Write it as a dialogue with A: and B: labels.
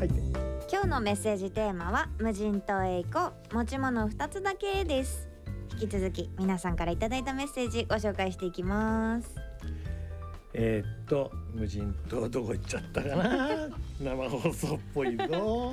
A: 書いて。
B: 今日のメッセージテーマは無人島へ行こう、持ち物2つだけです。引き続き皆さんからいただいたメッセージご紹介していきます。
A: 無人島どこ行っちゃったかな生放送っぽいぞ